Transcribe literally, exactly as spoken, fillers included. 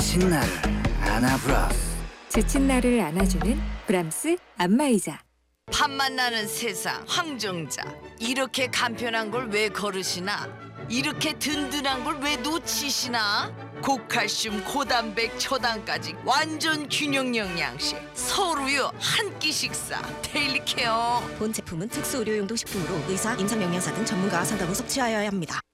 지친 나를 안아브라스. 지친 나를 안아주는 브람스 안마의자. 팥맛 나는 세상 황정자. 이렇게 간편한 걸 왜 거르시나? 이렇게 든든한 걸 왜 놓치시나? 고칼슘, 고단백, 초당까지 완전 균형 영양식. 서울우유 한 끼 식사. 데일리 케어. 본 제품은 특수 의료용도 식품으로 의사, 임상영양사 등 전문가와 상담 후 섭취하여야 합니다.